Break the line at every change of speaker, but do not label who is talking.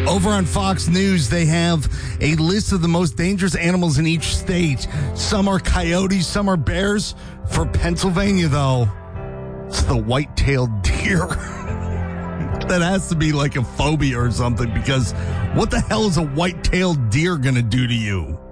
Over on Fox News, they have a list of the most dangerous animals in each state. Some are coyotes, some are bears. For Pennsylvania, though, it's the white-tailed deer. That has to be like a phobia or something, because what the hell is a white-tailed deer going to do to you?